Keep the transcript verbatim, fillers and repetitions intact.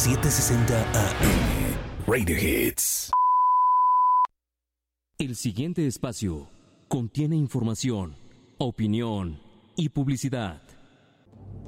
setecientos sesenta A M. Radio Hits. El siguiente espacio contiene información, opinión y publicidad.